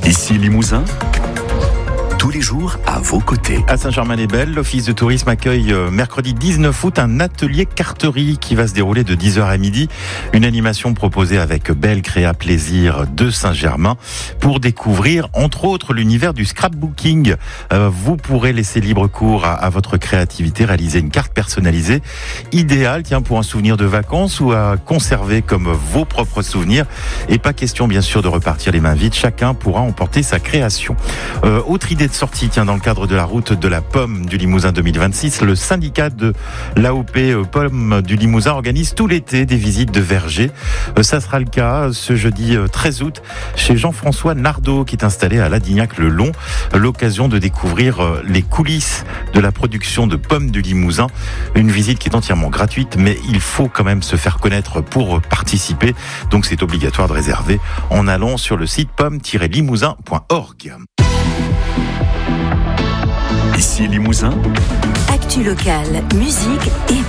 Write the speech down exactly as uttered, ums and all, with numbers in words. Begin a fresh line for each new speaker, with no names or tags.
Ici Limousin, tous les jours à vos côtés.
À Saint-Germain-les-Belles, l'Office de tourisme accueille euh, mercredi dix-neuf août un atelier carterie qui va se dérouler de dix heures à midi. Une animation proposée avec Belle Créa Plaisir de Saint-Germain pour découvrir entre autres l'univers du scrapbooking. Euh, vous pourrez laisser libre cours à, à votre créativité, réaliser une carte personnalisée idéale tiens, pour un souvenir de vacances ou à conserver comme vos propres souvenirs. Et pas question bien sûr de repartir les mains vides, chacun pourra emporter sa création. Euh, autre idée de sortie, tiens, dans le cadre de la route de la pomme du Limousin deux mille vingt-six, le syndicat de l'A O P Pomme du Limousin organise tout l'été des visites de vergers. Ça sera le cas ce jeudi treize août chez Jean-François Nardot qui est installé à Ladignac-le-Long. L'occasion de découvrir les coulisses de la production de pommes du Limousin. Une visite qui est entièrement gratuite, mais il faut quand même se faire connaître pour participer. Donc c'est obligatoire de réserver en allant sur le site pomme tiret limousin point org.
Ici Limousin,
actu locale, musique et